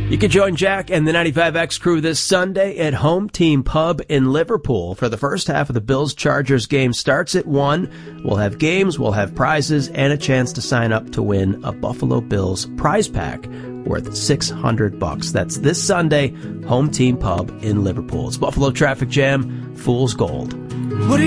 You can join Jack and the 95X crew this Sunday at Home Team Pub in Liverpool for the first half of the Bills-Chargers game. Starts at 1. We'll have games, we'll have prizes, and a chance to sign up to win a Buffalo Bills prize pack worth $600. That's this Sunday, Home Team Pub in Liverpool. It's Buffalo Traffic Jam, Fool's Gold. What do you